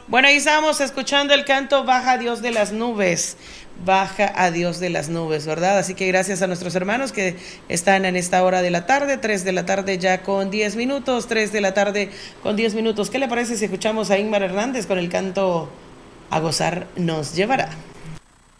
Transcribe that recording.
Bueno, ahí estábamos escuchando el canto Baja a Dios de las nubes. Baja a Dios de las nubes, ¿verdad? Así que gracias a nuestros hermanos que están en esta hora de la tarde, 3 de la tarde ya con 10 minutos, 3 de la tarde con 10 minutos. ¿Qué le parece si escuchamos a Ingmar Hernández con el canto A gozar nos llevará?